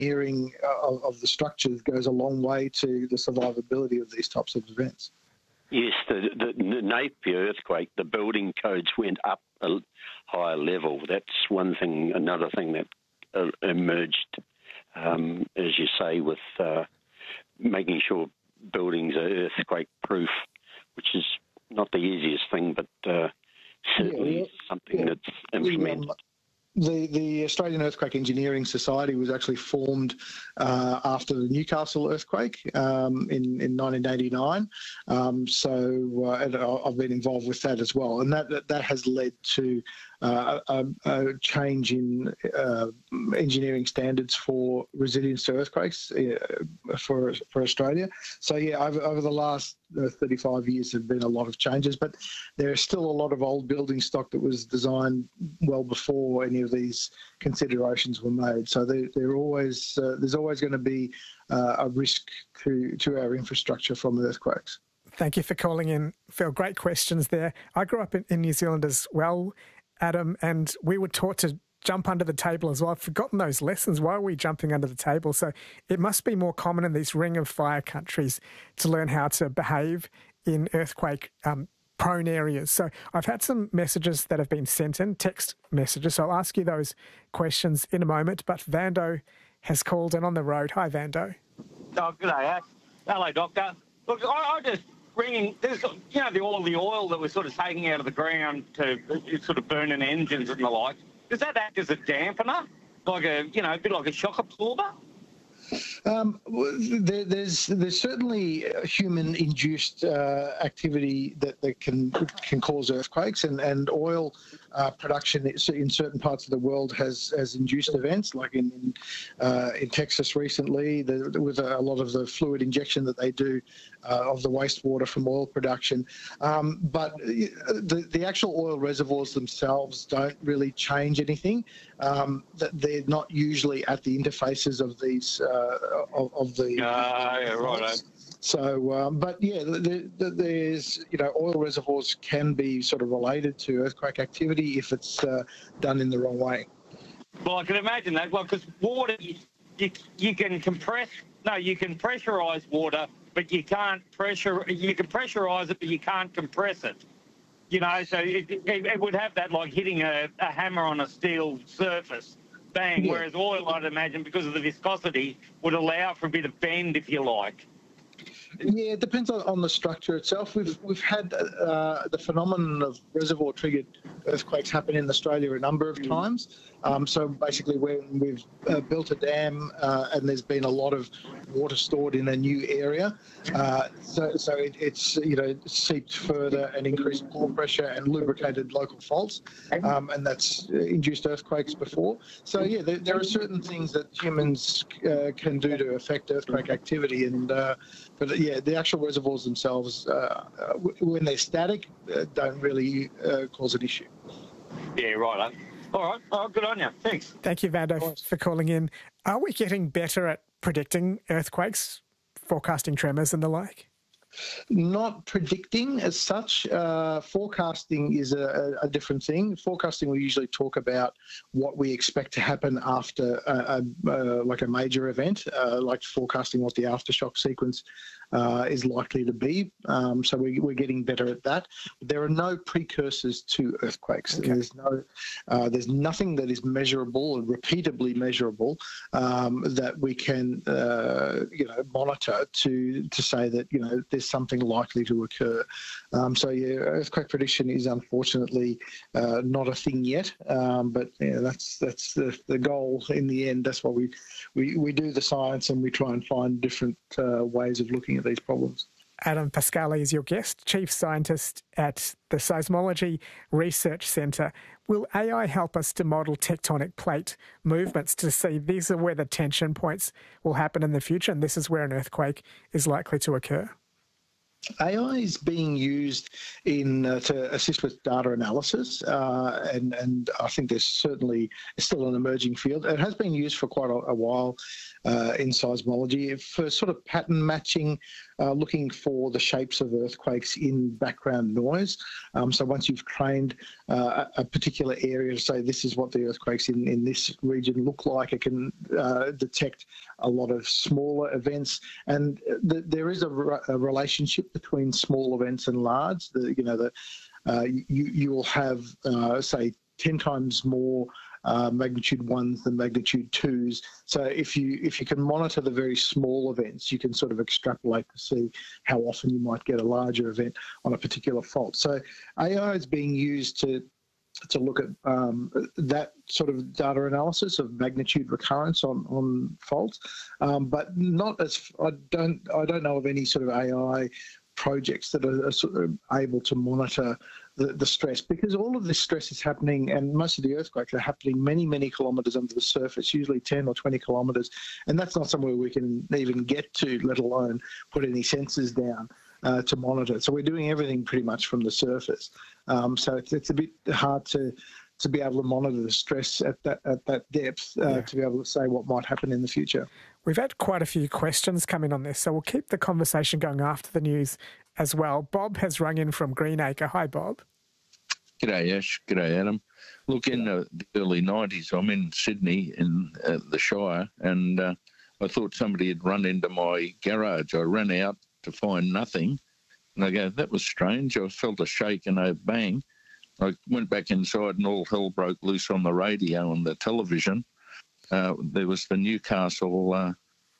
engineering of the structures goes a long way to the survivability of these types of events. Yes, the Napier earthquake, the building codes went up a higher level. That's one thing. Another thing that emerged, as you say, with making sure buildings are earthquake-proof, which is not the easiest thing, but certainly something that's implemented. The Australian Earthquake Engineering Society was actually formed after the Newcastle earthquake in 1989. And I've been involved with that as well, and that has led to a change in engineering standards for resilience to earthquakes for Australia. So yeah, over the last 35 years, there have been a lot of changes, but there is still a lot of old building stock that was designed well before any of these considerations were made. So there's always going to be a risk to our infrastructure from earthquakes. Thank you for calling in, Phil. Great questions there. I grew up in New Zealand as well, Adam, and we were taught to jump under the table as well. I've forgotten those lessons. Why are we jumping under the table? So it must be more common in these ring of fire countries to learn how to behave in earthquake prone areas. So I've had some messages that have been sent in, text messages. So I'll ask you those questions in a moment. But Vando has called in on the road. Hi, Vando. Oh, good day. Hello, Doctor. Look, I just ringing. There's, all the oil that we're sort of taking out of the ground to sort of burning engines and the like. Does that act as a dampener, like a bit like a shock absorber? There's certainly human-induced activity that can cause earthquakes, and oil production in certain parts of the world has induced events, like in Texas recently, with a lot of the fluid injection that they do of the wastewater from oil production. But the actual oil reservoirs themselves don't really change anything. They're not usually at the interfaces of these yeah, right. So, but yeah, there's oil reservoirs can be sort of related to earthquake activity if it's done in the wrong way. Well, I can imagine that. Well, because water, you can compress. No, you can pressurize water, but you can't pressure. You can pressurize it, but you can't compress it. So it would have that like hitting a hammer on a steel surface. Bang. Yeah. Whereas oil, I'd imagine, because of the viscosity, would allow for a bit of bend, if you like. Yeah, it depends on the structure itself. We've had the phenomenon of reservoir-triggered earthquakes happen in Australia a number of times. So basically, when we've built a dam and there's been a lot of water stored in a new area, so it's seeped further and increased pore pressure and lubricated local faults, and that's induced earthquakes before. So yeah, there are certain things that humans can do to affect earthquake activity, and but yeah, the actual reservoirs themselves, when they're static, don't really cause an issue. Yeah, right. All right. Oh, good on you. Thanks. Thank you, Vando, for calling in. Are we getting better at predicting earthquakes, forecasting tremors and the like? Not predicting as such. Forecasting is a different thing. Forecasting, we usually talk about what we expect to happen after like a major event, like forecasting what the aftershock sequence is likely to be. So we're getting better at that. There are no precursors to earthquakes. Okay. There's nothing that is measurable and repeatably measurable that we can monitor to say that there's something likely to occur. So yeah, earthquake prediction is unfortunately not a thing yet. But yeah, that's the goal in the end. That's why we do the science, and we try and find different ways of looking at these problems. Adam Pascali is your guest, Chief Scientist at the Seismology Research Centre. Will AI help us to model tectonic plate movements to see these are where the tension points will happen in the future, and this is where an earthquake is likely to occur? AI is being used to assist with data analysis, and I think there's certainly still an emerging field. It has been used for quite a while in seismology for sort of pattern matching, looking for the shapes of earthquakes in background noise. So once you've trained a particular area to say this is what the earthquakes in this region look like, it can detect a lot of smaller events. And there is a relationship between small events and large. You will have, say, 10 times more magnitude 1s than magnitude 2s. So if you can monitor the very small events, you can sort of extrapolate to see how often you might get a larger event on a particular fault. So AI is being used to look at that sort of data analysis of magnitude recurrence on faults, but not as I don't know of any sort of AI projects that are sort of able to monitor the stress, because all of this stress is happening, and most of the earthquakes are happening many, many kilometres under the surface, usually 10 or 20 kilometres, and that's not somewhere we can even get to, let alone put any sensors down to monitor. So we're doing everything pretty much from the surface. So it's a bit hard to be able to monitor the stress at that depth to be able to say what might happen in the future. We've had quite a few questions come in on this, so we'll keep the conversation going after the news as well. Bob has rung in from Greenacre. Hi, Bob. G'day, Ash. G'day, Adam. Look, in the early 90s, I'm in Sydney in the Shire, and I thought somebody had run into my garage. I ran out to find nothing, and I go, that was strange. I felt a shake and a bang. I went back inside and all hell broke loose on the radio and the television. There was the Newcastle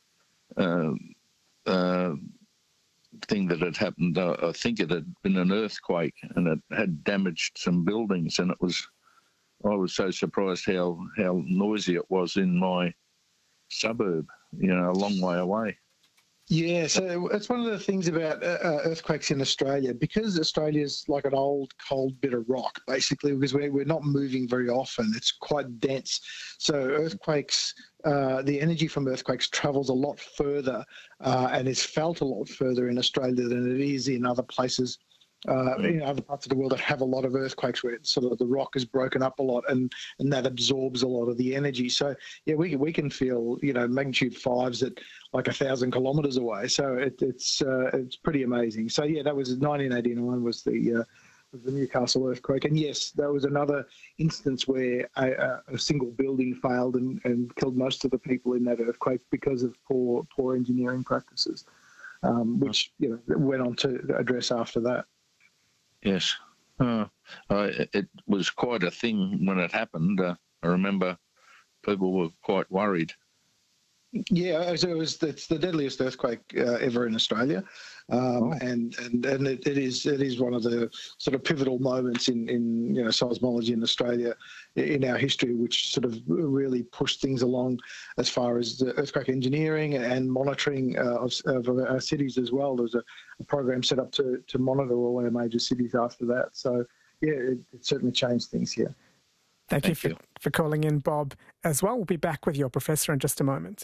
thing that had happened. I think it had been an earthquake and it had damaged some buildings, and I was so surprised how noisy it was in my suburb, a long way away. Yeah, so it's one of the things about earthquakes in Australia, because Australia's like an old, cold bit of rock, basically, because we're not moving very often. It's quite dense. So earthquakes, the energy from earthquakes travels a lot further and is felt a lot further in Australia than it is in other places, in other parts of the world that have a lot of earthquakes where sort of the rock is broken up a lot and that absorbs a lot of the energy. So, yeah, we can feel, magnitude 5s at like 1,000 kilometres away. So it's pretty amazing. So, yeah, that was 1989 was the Newcastle earthquake. And, yes, there was another instance where a single building failed and killed most of the people in that earthquake because of poor engineering practices, which, went on to address after that. Yes. It was quite a thing when it happened. I remember people were quite worried. Yeah, it's the deadliest earthquake ever in Australia, and it is one of the sort of pivotal moments in seismology in Australia in our history, which sort of really pushed things along as far as the earthquake engineering and monitoring of our cities as well. There was a program set up to monitor all our major cities after that. So yeah, it certainly changed things here. Thank you for calling in, Bob, as well. We'll be back with your professor in just a moment.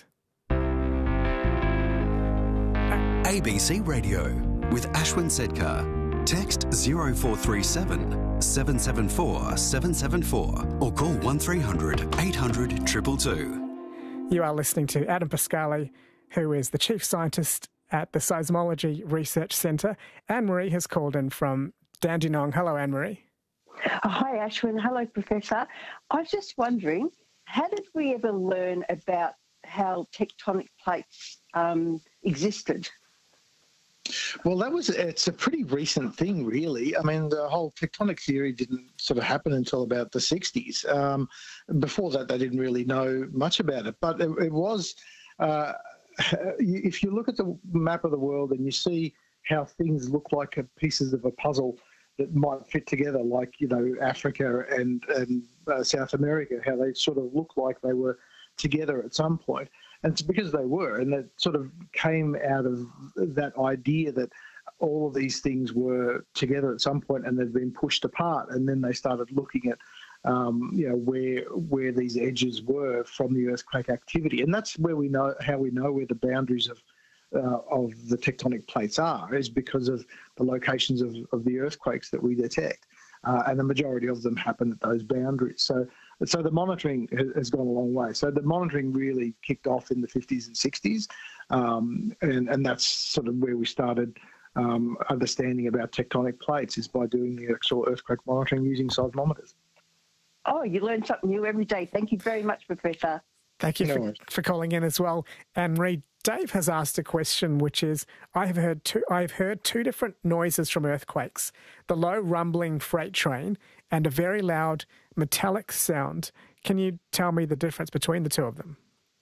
ABC Radio with Ashwin Sedkar. Text 0437 774 774 or call 1300 800 222. You are listening to Adam Pascali, who is the Chief Scientist at the Seismology Research Centre. Anne-Marie has called in from Dandenong. Hello, Anne-Marie. Hi, Ashwin. Hello, Professor. I was just wondering, how did we ever learn about how tectonic plates existed? Well, it's a pretty recent thing, really. I mean, the whole tectonic theory didn't sort of happen until about the 60s. Before that, they didn't really know much about it. But it was, if you look at the map of the world and you see how things look like pieces of a puzzle that might fit together, like, Africa and South America, how they sort of look like they were together at some point. And it's because they were, and that sort of came out of that idea that all of these things were together at some point and they've been pushed apart. And then they started looking at, where these edges were from the earthquake activity. And that's where we know where the boundaries of the tectonic plates are, is because of the locations of the earthquakes that we detect. And the majority of them happen at those boundaries. So So the monitoring has gone a long way. So the monitoring really kicked off in the 50s and 60s, and that's sort of where we started understanding about tectonic plates, is by doing the actual earthquake monitoring using seismometers. Oh, you learn something new every day. Thank you very much, Professor. Thank you for calling in as well. And Reid, Dave has asked a question, which is, I've heard two different noises from earthquakes: the low rumbling freight train and a very loud metallic sound. Can you tell me the difference between the two of them?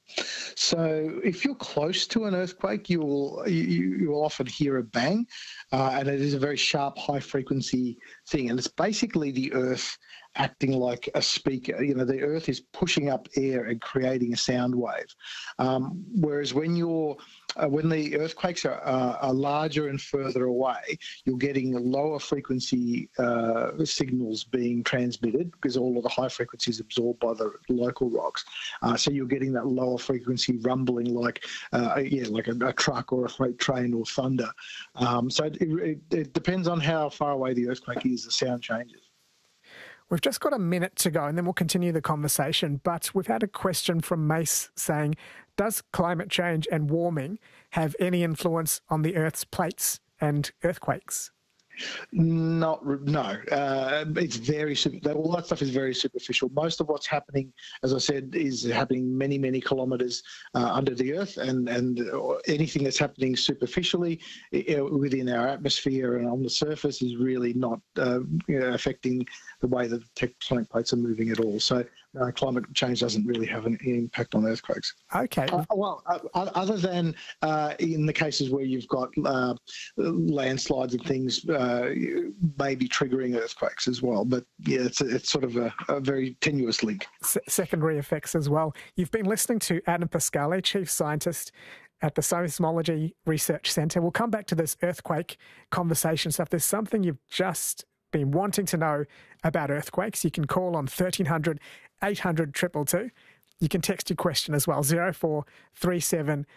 So if you're close to an earthquake, you will often hear a bang, and it is a very sharp, high-frequency thing. And it's basically the earth acting like a speaker. You know, the earth is pushing up air and creating a sound wave. Whereas when the earthquakes are larger and further away, you're getting lower frequency signals being transmitted, because all of the high frequencies absorbed by the local rocks. So you're getting that lower frequency rumbling, like a truck or a freight train or thunder. So it depends on how far away the earthquake is. The sound changes. We've just got a minute to go and then we'll continue the conversation. But we've had a question from Mace saying, does climate change and warming have any influence on the Earth's plates and earthquakes? No. It's very all that stuff is very superficial. Most of what's happening, as I said, is happening many, many kilometres under the earth, and anything that's happening superficially within our atmosphere and on the surface is really not affecting the way that tectonic plates are moving at all. So climate change doesn't really have an impact on earthquakes. Okay. Other than in the cases where you've got landslides and things, maybe triggering earthquakes as well. But yeah, it's sort of a very tenuous link. Secondary effects as well. You've been listening to Adam Pascale, Chief Scientist at the Seismology Research Centre. We'll come back to this earthquake conversation. So if there's something you've just been wanting to know about earthquakes, you can call on 1300 800 222. You can text your question as well, 0437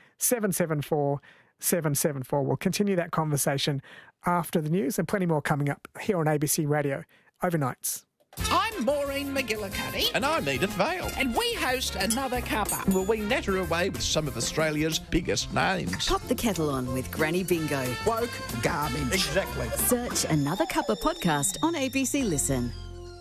774 774. We'll continue that conversation after the news, and plenty more coming up here on ABC Radio Overnights. I'm Maureen McGillicuddy. And I'm Edith Vale. And we host Another Cuppa. Well, we natter away with some of Australia's biggest names. Pop the kettle on with Granny Bingo. Woke garbage. Exactly. Search Another Cuppa podcast on ABC Listen.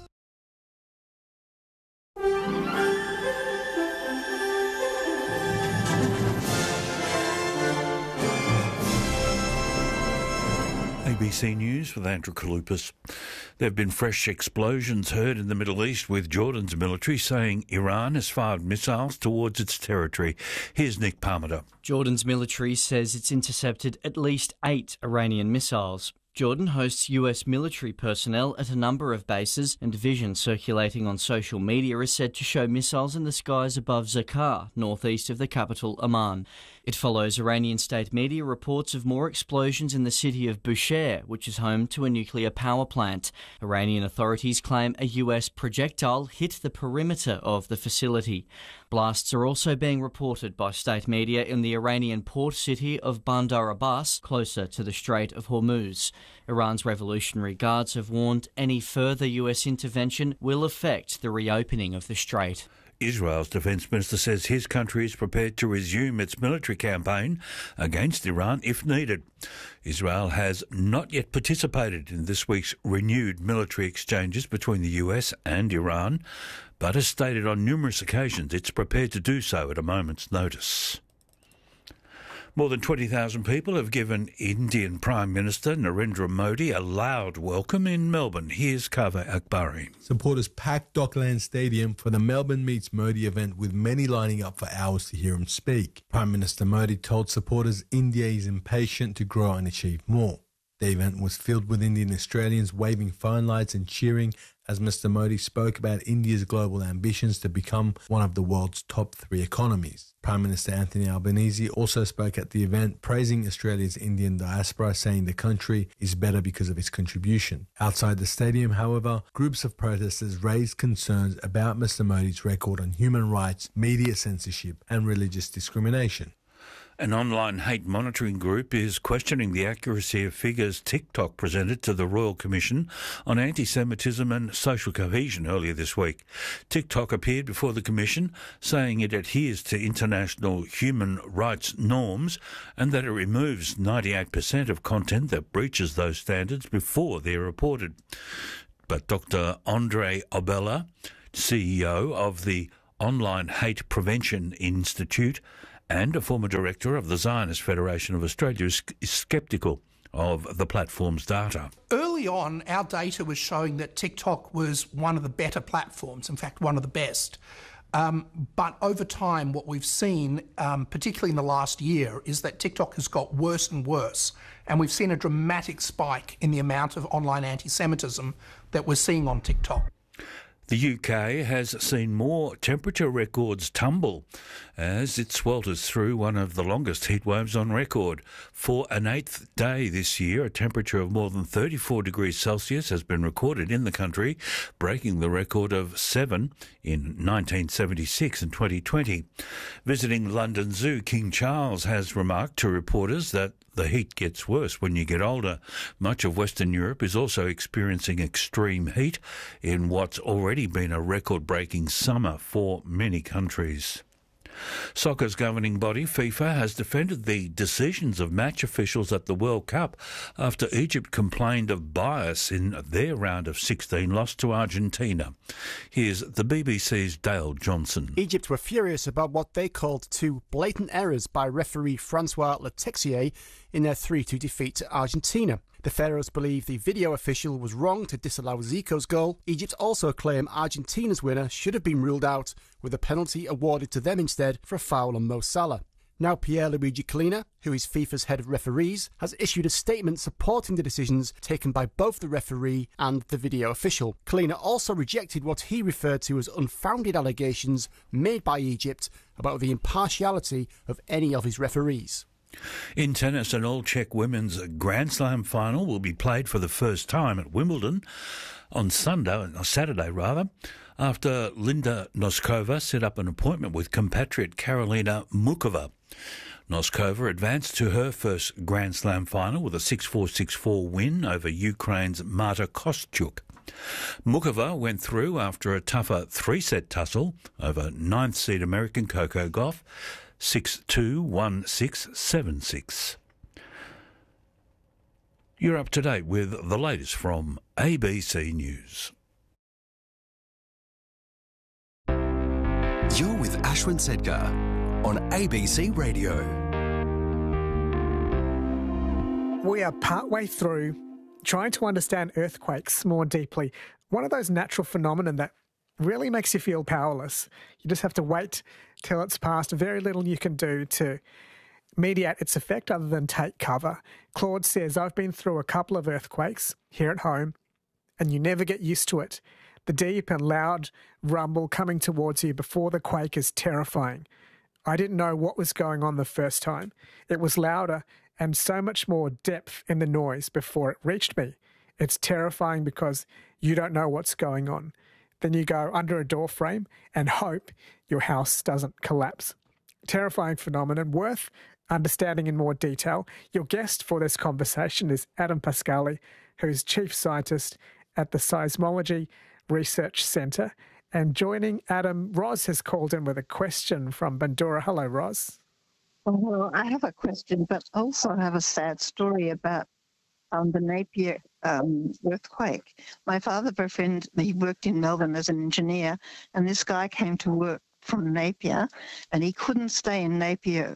ABC News with Andrew Kalupas. There have been fresh explosions heard in the Middle East, with Jordan's military saying Iran has fired missiles towards its territory. Here's Nick Parmenter. Jordan's military says it's intercepted at least 8 Iranian missiles. Jordan hosts US military personnel at a number of bases, and vision circulating on social media is said to show missiles in the skies above Zakar, northeast of the capital Amman. It follows Iranian state media reports of more explosions in the city of Bushehr, which is home to a nuclear power plant. Iranian authorities claim a US projectile hit the perimeter of the facility. Blasts are also being reported by state media in the Iranian port city of Bandar Abbas, closer to the Strait of Hormuz. Iran's Revolutionary Guards have warned any further US intervention will affect the reopening of the strait. Israel's defence minister says his country is prepared to resume its military campaign against Iran if needed. Israel has not yet participated in this week's renewed military exchanges between the US and Iran, but has stated on numerous occasions it's prepared to do so at a moment's notice. More than 20,000 people have given Indian Prime Minister Narendra Modi a loud welcome in Melbourne. Here's Kaveh Akbari. Supporters packed Dockland Stadium for the Melbourne Meets Modi event, with many lining up for hours to hear him speak. Prime Minister Modi told supporters India is impatient to grow and achieve more. The event was filled with Indian Australians waving phone lights and cheering as Mr. Modi spoke about India's global ambitions to become one of the world's top 3 economies. Prime Minister Anthony Albanese also spoke at the event, praising Australia's Indian diaspora, saying the country is better because of its contribution. Outside the stadium, however, groups of protesters raised concerns about Mr. Modi's record on human rights, media censorship and religious discrimination. An online hate monitoring group is questioning the accuracy of figures TikTok presented to the Royal Commission on Anti-Semitism and Social Cohesion earlier this week. TikTok appeared before the Commission saying it adheres to international human rights norms and that it removes 98% of content that breaches those standards before they're reported. But Dr. Andre Obella, CEO of the Online Hate Prevention Institute and a former director of the Zionist Federation of Australia, is sceptical of the platform's data. Early on, our data was showing that TikTok was one of the better platforms, in fact, one of the best. But over time, what we've seen, particularly in the last year, is that TikTok has got worse and worse. And we've seen a dramatic spike in the amount of online anti-Semitism that we're seeing on TikTok. The UK has seen more temperature records tumble as it swelters through one of the longest heat waves on record. For an eighth day this year, a temperature of more than 34 degrees Celsius has been recorded in the country, breaking the record of 7 in 1976 and 2020. Visiting London Zoo, King Charles has remarked to reporters that the heat gets worse when you get older. Much of Western Europe is also experiencing extreme heat in what's already been a record-breaking summer for many countries. Soccer's governing body, FIFA, has defended the decisions of match officials at the World Cup after Egypt complained of bias in their round of 16 loss to Argentina. Here's the BBC's Dale Johnson. Egypt were furious about what they called two blatant errors by referee Francois Letexier in their 3-2 defeat to Argentina. The Pharaohs believe the video official was wrong to disallow Zico's goal. Egypt also claim Argentina's winner should have been ruled out, with a penalty awarded to them instead for a foul on Mo Salah. Now Pierluigi Collina, who is FIFA's head of referees, has issued a statement supporting the decisions taken by both the referee and the video official. Collina also rejected what he referred to as unfounded allegations made by Egypt about the impartiality of any of his referees. In tennis, an all-Czech women's Grand Slam final will be played for the first time at Wimbledon on Saturday, after Linda Noskova set up an appointment with compatriot Karolina Muchova. Noskova advanced to her first Grand Slam final with a 6-4, 6-4 win over Ukraine's Marta Kostyuk. Muchova went through after a tougher three-set tussle over ninth-seed American Coco Gauff, 6-2, 1-6, 7-6. You're up to date with the latest from ABC News. You're with Ashwin Sedkar on ABC Radio. We are partway through trying to understand earthquakes more deeply. One of those natural phenomena that really makes you feel powerless. You just have to wait till it's passed. Very little you can do to mediate its effect other than take cover. Claude says, I've been through a couple of earthquakes here at home and you never get used to it. The deep and loud rumble coming towards you before the quake is terrifying. I didn't know what was going on the first time. It was louder and so much more depth in the noise before it reached me. It's terrifying because you don't know what's going on. Then you go under a door frame and hope your house doesn't collapse. Terrifying phenomenon worth understanding in more detail. Your guest for this conversation is Adam Pascali, who's Chief Scientist at the Seismology Research Centre. And joining Adam, Roz has called in with a question from Bandura. Hello, Roz. Well, I have a question, but also I have a sad story about the Napier earthquake. My father, for a friend, he worked in Melbourne as an engineer, and this guy came to work from Napier, and he couldn't stay in Napier.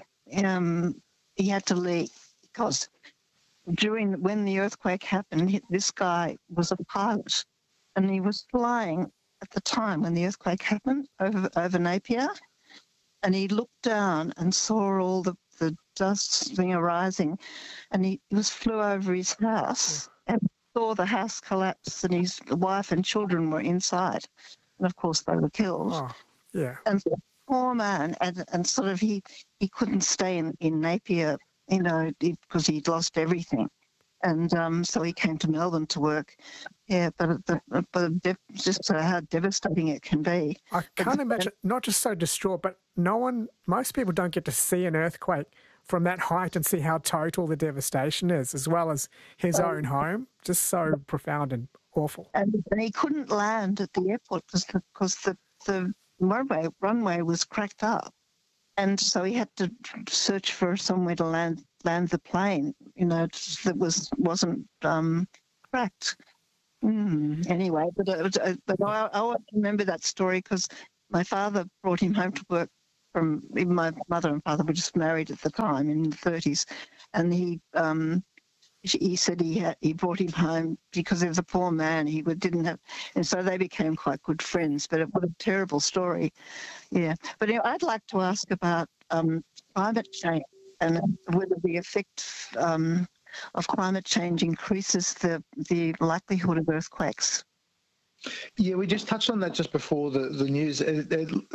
He had to leave because when the earthquake happened, this guy was a pilot, and he was flying at the time when the earthquake happened over Napier, and he looked down and saw all the dust thing arising, and he flew over his house and saw the house collapse, and his wife and children were inside, and of course they were killed. Oh, yeah. And the poor man, and sort of he couldn't stay in Napier, because he'd lost everything, and so he came to Melbourne to work. Yeah, but just how devastating it can be. I can't imagine. Not just so distraught, but most people don't get to see an earthquake from that height and see how total the devastation is, as well as his own home. Just so profound and awful. And he couldn't land at the airport because the runway was cracked up. And so he had to search for somewhere to land the plane, that wasn't cracked. Anyway, but I always remember that story because my father brought him home to work from, even my mother and father were just married at the time in the 30s, and he said he brought him home because he was a poor man. He didn't have, and so they became quite good friends. But what a terrible story, yeah. But I'd like to ask about climate change and whether the effect of climate change increases the likelihood of earthquakes. Yeah, we just touched on that just before the news.